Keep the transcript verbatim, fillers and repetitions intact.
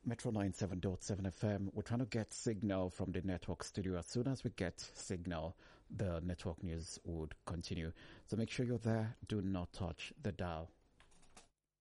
Metro ninety-seven point seven F M. We're trying to get signal from the network studio. As soon as we get signal, the network news would continue. So make sure you're there. Do not touch the dial.